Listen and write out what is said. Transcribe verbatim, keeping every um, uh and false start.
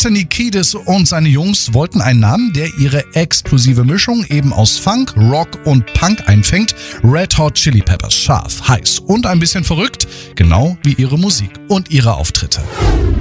Anthony Kiedis und seine Jungs wollten einen Namen, der ihre exklusive Mischung eben aus Funk, Rock und Punk einfängt. Red Hot Chili Peppers, scharf, heiß und ein bisschen verrückt, genau wie ihre Musik und ihre Auftritte.